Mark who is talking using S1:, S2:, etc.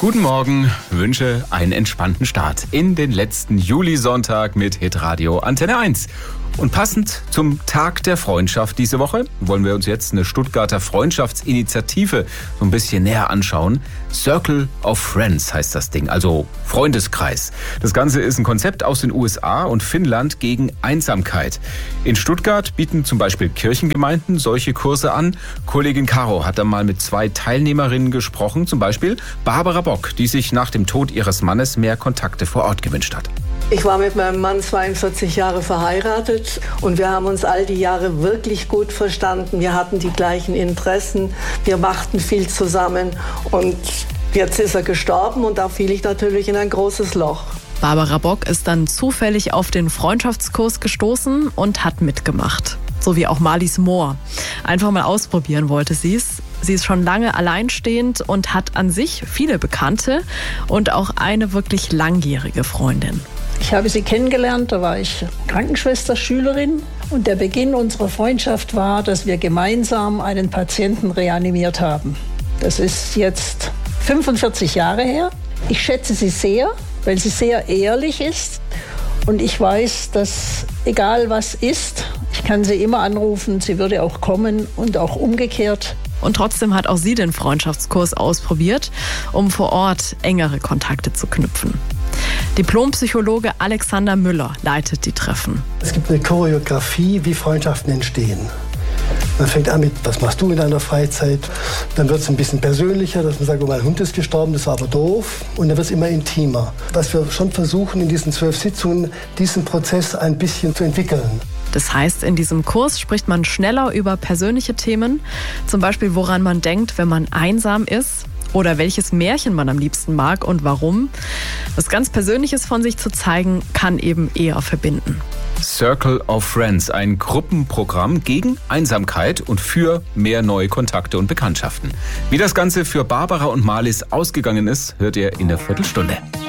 S1: Guten Morgen, wünsche einen entspannten Start in den letzten Julisonntag mit Hitradio Antenne 1. Und passend zum Tag der Freundschaft diese Woche wollen wir uns jetzt eine Stuttgarter Freundschaftsinitiative so ein bisschen näher anschauen. Circle of Friends heißt das Ding, also Freundeskreis. Das Ganze ist ein Konzept aus den USA und Finnland gegen Einsamkeit. In Stuttgart bieten zum Beispiel Kirchengemeinden solche Kurse an. Kollegin Caro hat da mal mit 2 Teilnehmerinnen gesprochen, zum Beispiel Barbara Bock, die sich nach dem Tod ihres Mannes mehr Kontakte vor Ort gewünscht hat.
S2: Ich war mit meinem Mann 42 Jahre verheiratet und wir haben uns all die Jahre wirklich gut verstanden. Wir hatten die gleichen Interessen, wir machten viel zusammen und jetzt ist er gestorben und da fiel ich natürlich in ein großes Loch.
S3: Barbara Bock ist dann zufällig auf den Freundschaftskurs gestoßen und hat mitgemacht. So wie auch Marlies Mohr. Einfach mal ausprobieren wollte sie es. Sie ist schon lange alleinstehend und hat an sich viele Bekannte und auch eine wirklich langjährige Freundin.
S4: Ich habe sie kennengelernt, da war ich Krankenschwester, Schülerin. Und der Beginn unserer Freundschaft war, dass wir gemeinsam einen Patienten reanimiert haben. Das ist jetzt 45 Jahre her. Ich schätze sie sehr, weil sie sehr ehrlich ist. Und ich weiß, dass egal was ist, ich kann sie immer anrufen, sie würde auch kommen und auch umgekehrt.
S3: Und trotzdem hat auch sie den Freundschaftskurs ausprobiert, um vor Ort engere Kontakte zu knüpfen. Diplompsychologe Alexander Müller leitet die Treffen.
S5: Es gibt eine Choreografie, wie Freundschaften entstehen. Man fängt an mit, was machst du in deiner Freizeit? Dann wird es ein bisschen persönlicher, dass man sagt, oh, mein Hund ist gestorben, das war aber doof. Und dann wird es immer intimer. Was wir schon versuchen, in diesen 12 Sitzungen, diesen Prozess ein bisschen zu entwickeln.
S3: Das heißt, in diesem Kurs spricht man schneller über persönliche Themen, zum Beispiel woran man denkt, wenn man einsam ist oder welches Märchen man am liebsten mag und warum. Was ganz Persönliches von sich zu zeigen, kann eben eher verbinden.
S1: Circle of Friends, ein Gruppenprogramm gegen Einsamkeit und für mehr neue Kontakte und Bekanntschaften. Wie das Ganze für Barbara und Marlies ausgegangen ist, hört ihr in der Viertelstunde.